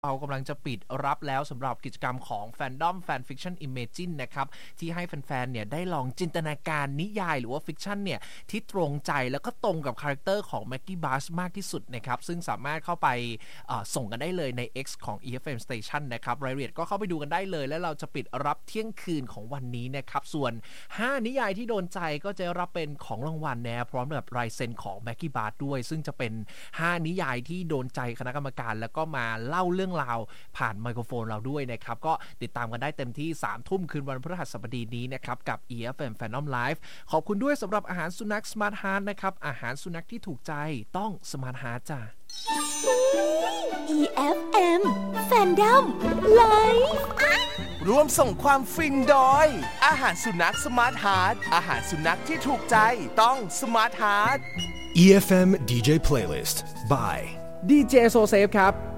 เรากำลังจะปิดรับแล้วสำหรับกิจกรรมของ Fandom Fan Fiction Imagine นะครับที่ให้แฟนๆเนี่ยได้ลองจินตนาการนิยายหรือว่าฟิกชันเนี่ยที่ตรงใจแล้วก็ตรงกับคาแรคเตอร์ของ Maggie Bars มากที่สุดนะครับซึ่งสามารถเข้าไปส่งกันได้เลยใน X ของ EFM Station นะครับรายละเอียดก็เข้าไปดูกันได้เลยและเราจะปิดรับเที่ยงคืนของวันนี้นะครับส่วน5นิยายที่โดนใจก็จะรับเป็นของรางวัลนะพร้อมกับลายเซ็นของ Maggie Bars ด้วยซึ่งจะเป็น5นิยายที่โดนใจคณะกรรมการแล้วก็มาเล่าเรื่องราวผ่านไมโครโฟนเราด้วยนะครับก็ติดตามกันได้เต็มที่ 3:00 นคืนวันพฤหัสบดีนี้นะครับกับ EFM Fandom Live ขอบคุณด้วยสำหรับอาหารสุนัข Smart Heart นะครับอาหารสุนัขที่ถูกใจต้อง Smart Heart จ้ะ EFM Fandom Live ร่วมส่งความฟินโดยอาหารสุนัข Smart Heart อาหารสุนัขที่ถูกใจต้อง Smart Heart EFM DJ Playlist by DJ So Safe ครับ